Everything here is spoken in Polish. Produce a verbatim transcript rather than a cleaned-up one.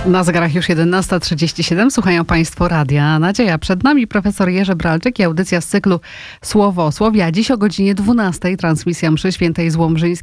Na zegarach już jedenasta trzydzieści siedem. Słuchają Państwo Radia Nadzieja. Przed nami profesor Jerzy Bralczyk i audycja z cyklu Słowo o Słowie. A dziś o godzinie dwunastej transmisja mszy świętej z Łomżyńskiej